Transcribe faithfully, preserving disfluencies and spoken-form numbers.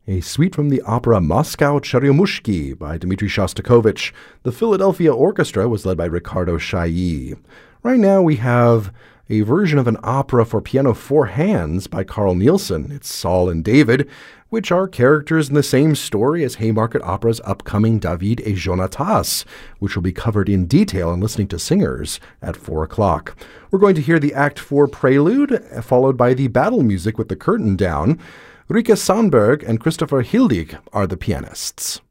A suite from the opera Moscow Cheryomushki by Dmitri Shostakovich. The Philadelphia Orchestra was led by Ricardo Chailly. Right now we have a version of an opera for piano four hands by Carl Nielsen. It's Saul and David, which are characters in the same story as Haymarket Opera's upcoming David et Jonatas, which will be covered in detail and listening to singers at four o'clock. We're going to hear the Act four prelude, followed by the battle music with the curtain down. Rika Sandberg and Christopher Hildig are the pianists.